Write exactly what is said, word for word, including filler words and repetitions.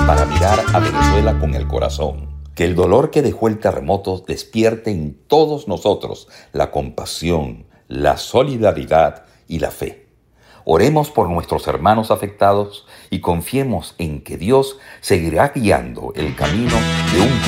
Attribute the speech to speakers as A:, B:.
A: para mirar a Venezuela con el corazón. Que el dolor que dejó el terremoto despierte en todos nosotros la compasión, la solidaridad y la fe. Oremos por nuestros hermanos afectados y confiemos en que Dios seguirá guiando el camino de un